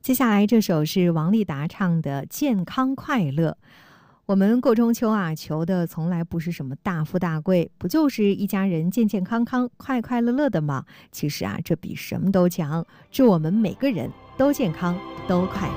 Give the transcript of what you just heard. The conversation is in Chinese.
接下来这首是王丽达唱的《健康快乐》。我们过中秋啊，求的从来不是什么大富大贵，不就是一家人健健康康、快快乐乐的吗？其实啊，这比什么都强。祝我们每个人都健康，都快乐。